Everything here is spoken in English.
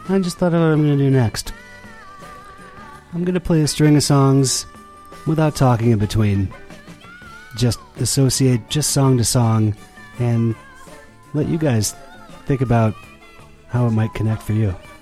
I just thought of what I'm going to do next. I'm going to play a string of songs without talking in between. Just associate just song to song and let you guys think about how it might connect for you.